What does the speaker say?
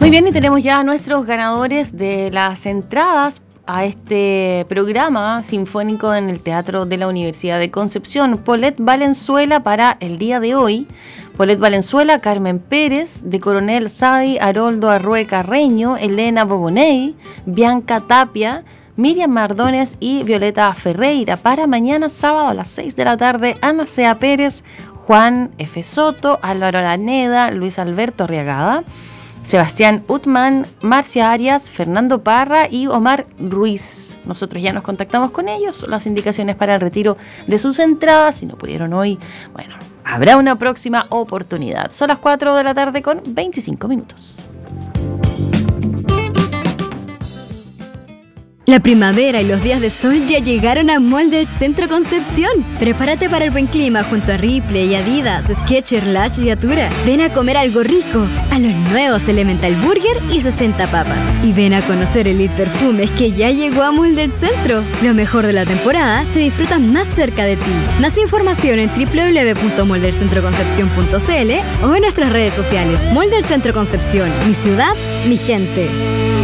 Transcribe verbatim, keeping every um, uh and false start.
Muy bien, y tenemos ya a nuestros ganadores de las entradas a este programa sinfónico en el Teatro de la Universidad de Concepción. Paulette Valenzuela para el día de hoy. Paulette Valenzuela, Carmen Pérez, de Coronel Sadi, Haroldo Arrue Carreño, Elena Bogonei, Bianca Tapia, Miriam Mardones y Violeta Ferreira. Para mañana sábado a las seis de la tarde, Ana Cea Pérez, Juan F. Soto, Álvaro Araneda, Luis Alberto Arriagada, Sebastián Utman, Marcia Arias, Fernando Parra y Omar Ruiz. Nosotros ya nos contactamos con ellos. Las indicaciones para el retiro de sus entradas, si no pudieron hoy, bueno, habrá una próxima oportunidad. Son las cuatro de la tarde con veinticinco minutos. La primavera y los días de sol ya llegaron a Mall del Centro Concepción. Prepárate para el buen clima junto a Ripley, Adidas, Skechers, Lush y Atura. Ven a comer algo rico a los nuevos Elemental Burger y sesenta papas. Y ven a conocer Elite Perfumes que ya llegó a Mall del Centro. Lo mejor de la temporada se disfruta más cerca de ti. Más información en doble u doble u doble u punto mall del centro concepción punto c l o en nuestras redes sociales. Mall del Centro Concepción, mi ciudad, mi gente.